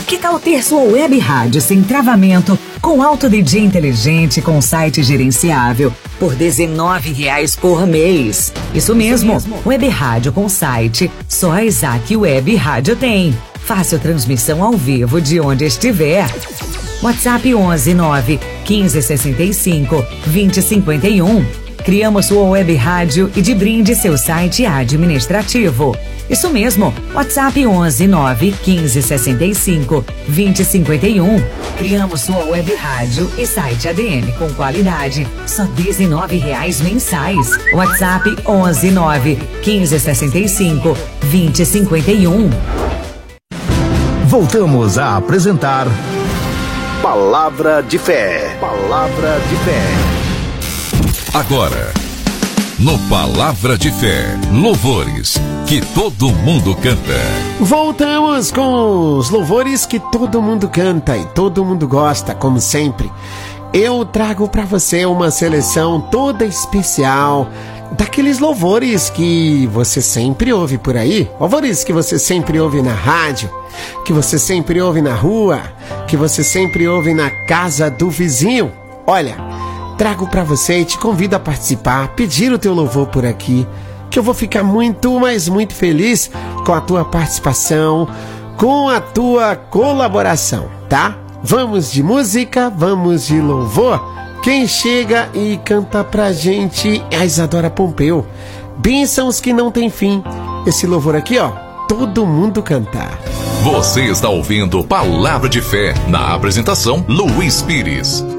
Que tal ter sua web rádio sem travamento, com alto DJ inteligente, com site gerenciável, por R$19 por mês? Isso mesmo, web rádio com site, só a Isaac Web Rádio tem. Fácil transmissão ao vivo de onde estiver. WhatsApp 11 9 15 65 20 51. Criamos sua web rádio e de brinde seu site administrativo. Isso mesmo, WhatsApp 11 9 15 65 20 51. Criamos sua web rádio e site ADM com qualidade, só R$19 mensais. WhatsApp 11 9 15 65 20 51. Voltamos a apresentar Palavra de Fé. Palavra de Fé. Agora, no Palavra de Fé, louvores que todo mundo canta. Voltamos com os louvores que todo mundo canta e todo mundo gosta, como sempre. Eu trago para você uma seleção toda especial daqueles louvores que você sempre ouve por aí, louvores que você sempre ouve na rádio, que você sempre ouve na rua, que você sempre ouve na casa do vizinho. Olha, trago para você e te convido a participar, pedir o teu louvor por aqui, que eu vou ficar muito, mas muito feliz com a tua participação, com a tua colaboração, tá? Vamos de música, vamos de louvor. Quem chega e canta pra gente é a Isadora Pompeu. Bênçãos que não tem fim. Esse louvor aqui, ó, todo mundo cantar. Você está ouvindo Palavra de Fé, na apresentação Luiz Pires.